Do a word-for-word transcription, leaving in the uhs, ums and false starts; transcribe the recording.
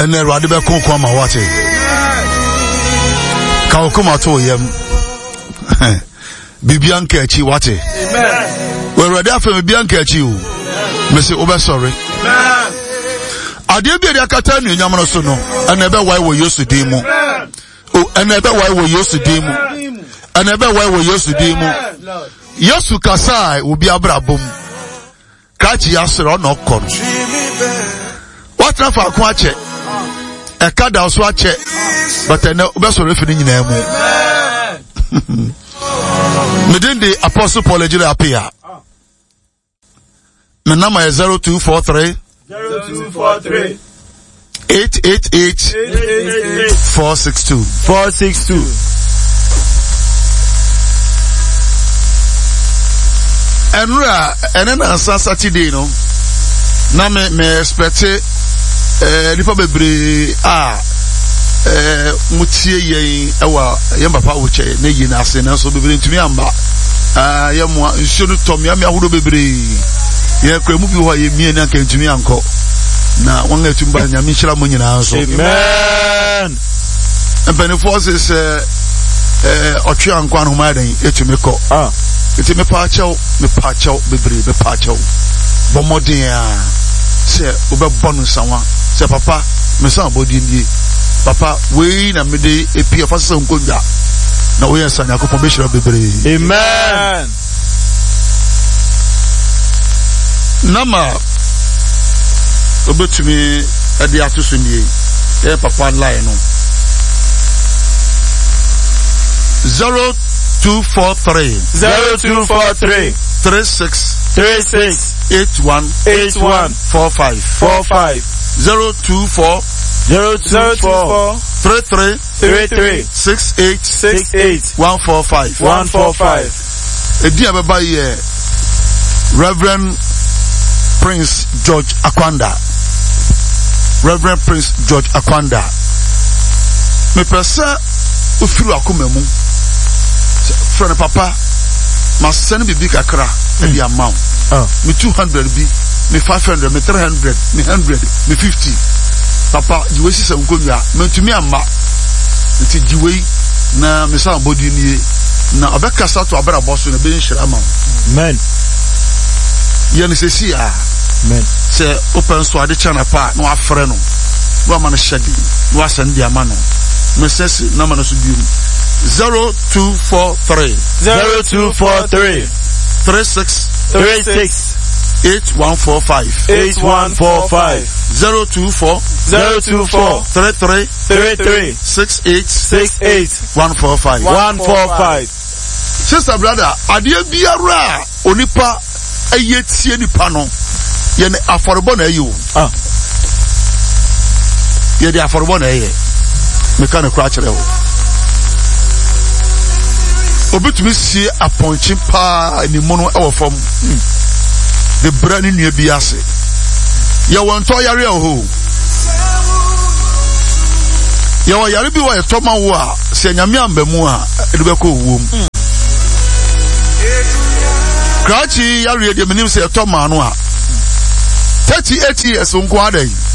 ene Awurade be konkon ma wate ka okoma to yem bibianka echi wate amen Awurade afem bibianka echi o me se obe sorry amen ade bi dia kata nu nyam no so no ene be wai wo Yesu din mu o ene be wai wo Yesu din mu ene be wai wo Yesu din mu Yesu kasai obi abrabom kachi yasro no kon what na fa ko ache e kada so ache but ene obe sorry fi ni nyina mu Within the Apostle Paul Ejire appear. My number is zero two four three zero two four three eight eight eight four six two four six two. And we are and then on Saturday no. Na me me expect eh nipa bebre ah eh mutie yen ewa yen papa wo che na yi na ase na so bebre ntumi amba ah ye mo nsuo no tom ya me ahodo bebre ye kwa mu bi ho ye mie na kan ntumi anko na won atumba nya mi hira mo nyina so amen empany forces eh eh otwe anko an homa den etumi ko ah etumi pa chaw me pa chaw bebre be pa chaw bo modin a se obebɔ no sanwa se papa me san body ndie papa we na me de epi afa se nkonja na we yansa nya kopon be hira bebre amen nama obetumi ade atoso ndie e papa line no zero two four three zero two four three three six three six eight one eight one four five four five zero two four zero two four three three three three six eight six eight one four five one four five. Edi abeba ye Reverend Prince George Akwanda. Reverend Prince George Akwanda. Me pesa ofiru akoma mu. Friend papa ma send bibi kakra e di amount. Ah, me two hundred bi, me five hundred, me three hundred, me one hundred, me fifty. Papa, jiwe si se nkonwa, me tumi amma. Nti jiwe na me sa body nie na abeka sa to abra boss na be nhira ma. Amen. Ye ne se si a. Amen. Se open so ade chana pa no afre no. No ama no shedi, no asend dia ma no. Me sesi na ma no so biom. zero two four three zero two four three three six three six eight one four five eight one four five zero two four zero two four three three three three six eight six eight one four five one four five. Sister brother, adie biara onipa eye tie nipa no ye ne aforebo na ayi o. Ah. Ye de aforebo na ayi. Me kan kra kire o. Obetumi sie aponchi pa ni mono e wo fam. The brand new bi ase. Ye won to yare o. Ye wo yare bi wo e to ma wo a se nyame amba mu a e de be ko wo mu. Krachi yare de menim se to ma no a thirty-eight years nko adai.